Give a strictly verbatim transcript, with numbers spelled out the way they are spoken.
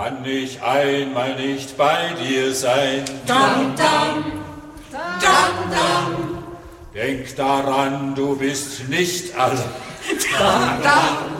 kann ich einmal nicht bei dir sein. Dam, dam, dam, dam. Denk daran, du bist nicht allein. Dam, dam,